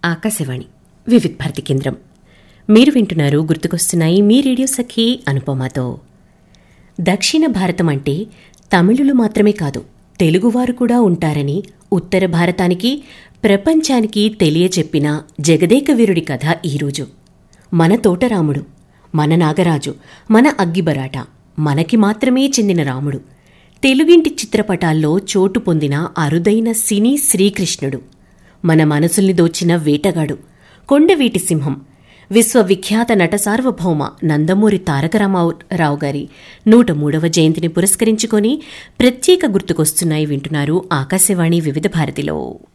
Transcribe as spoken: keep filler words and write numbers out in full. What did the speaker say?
ఆకాశవాణి వివిధ భారతి కేంద్రం. మీరు వింటున్నారు గుర్తుకొస్తున్నాయి మీ రేడియో సఖీ అనుపమతో. దక్షిణ భారతం అంటే తమిళులు మాత్రమే కాదు, తెలుగువారు కూడా ఉంటారని ఉత్తర భారతానికి, ప్రపంచానికి తెలియచెప్పిన జగదేక వీరుడి కథ ఈరోజు. మన తోటరాముడు, మన నాగరాజు, మన అగ్గిబరాట, మనకి మాత్రమే చెందిన రాముడు, తెలుగింటి చిత్రపటాల్లో చోటు పొందిన అరుదైన సినీ శ్రీకృష్ణుడు, మన మనసుల్ని దోచిన వేటగాడు, కొండవీటి సింహం, విశ్వవిఖ్యాత నట సార్వభౌమ నందమూరి తారక రామారావు గారి నూట మూడవ జయంతిని పురస్కరించుకొని ప్రత్యేక గుర్తుకొస్తున్నాయి వింటున్నారు ఆకాశవాణి వివిధ భారతిలో.